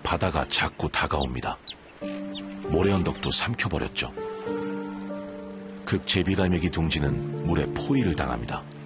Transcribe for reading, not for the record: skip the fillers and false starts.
바다가 자꾸 다가옵니다. 모래 언덕도 삼켜버렸죠. 극제비갈매기 둥지는 물에 포위를 당합니다.